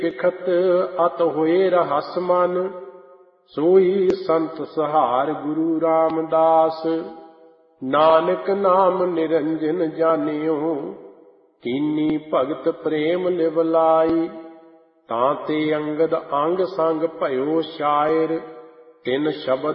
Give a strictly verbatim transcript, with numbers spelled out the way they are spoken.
ਲਿਖਤ ਅਤ ਹੋਏ ਰਹਸ ਮਨ, ਸੋਈ ਸੰਤ ਸਹਾਰ ਗੁਰੂ ਰਾਮਦਾਸ। ਨਾਨਕ ਨਾਮ ਨਿਰੰਜਨ ਜਾਣਿਓ, ਕੀਨੀ ਭਗਤ ਪ੍ਰੇਮ ਲਿਵ ਲਾਈ। ਤਾਂ ਤੇ ਅੰਗਦ ਅੰਗ ਸੰਗ ਭਇਓ ਸ਼ਾਇਰ, ਤਿਨ ਸ਼ਬਦ